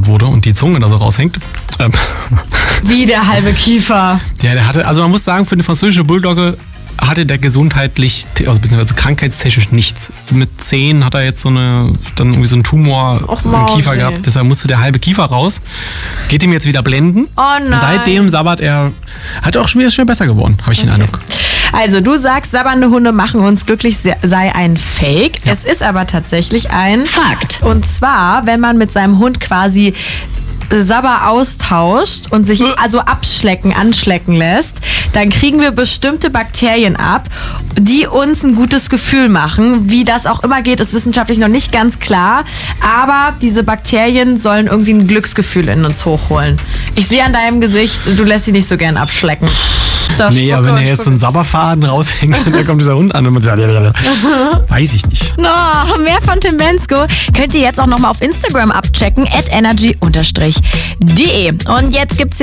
wurde und die Zunge da so raushängt. Wie der halbe Kiefer. Ja, der hatte, also man muss sagen, für eine französische Bulldogge hatte der gesundheitlich, also beziehungsweise krankheitstechnisch nichts. Mit 10 hat er jetzt dann irgendwie so einen Tumor im Kiefer gehabt, deshalb musste der halbe Kiefer raus. Geht ihm jetzt wieder blenden. Oh nein. Und seitdem sabbert er, hat auch schon wieder besser geworden, habe ich den Eindruck. Also du sagst, sabbernde Hunde machen uns glücklich, sei ein Fake. Ja. Es ist aber tatsächlich ein Fakt. Und zwar, wenn man mit seinem Hund quasi Sabber austauscht und sich also anschlecken lässt, dann kriegen wir bestimmte Bakterien ab, die uns ein gutes Gefühl machen. Wie das auch immer geht, ist wissenschaftlich noch nicht ganz klar, aber diese Bakterien sollen irgendwie ein Glücksgefühl in uns hochholen. Ich sehe an deinem Gesicht, du lässt sie nicht so gern abschlecken. Nee, aber wenn er jetzt so einen Sabberfaden raushängt und dann kommt dieser Hund an und weiß ich nicht. No, mehr von Tim Bendzko könnt ihr jetzt auch nochmal auf Instagram abchecken, @energy_de. Und jetzt gibt's hier